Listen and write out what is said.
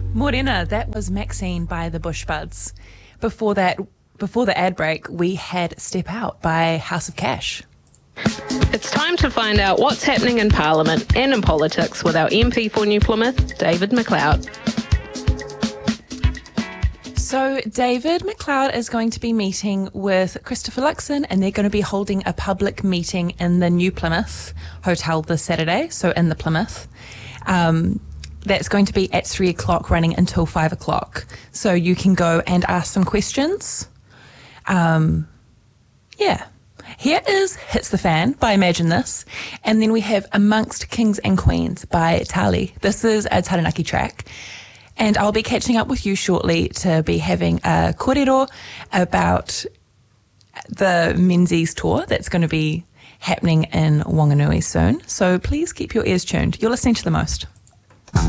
Morena, that was Maxine by the Bushbuds. Before that, before the ad break, we had Step Out by House of Cash. It's time to find out what's happening in Parliament and in politics with our MP for New Plymouth, David McLeod. So David McLeod is going to be meeting with Christopher Luxon, and they're going to be holding a public meeting in the New Plymouth Hotel this Saturday, so in the Plymouth. That's going to be at 3 o'clock, running until 5 o'clock. So you can go and ask some questions. Yeah. Here is Hits the Fan by Imagine This. And then we have Amongst Kings and Queens by Tali. This is a Taranaki track. And I'll be catching up with you shortly to be having a kōrero about the Menzies tour that's going to be happening in Wanganui soon. So please keep your ears tuned. You're listening to The Most.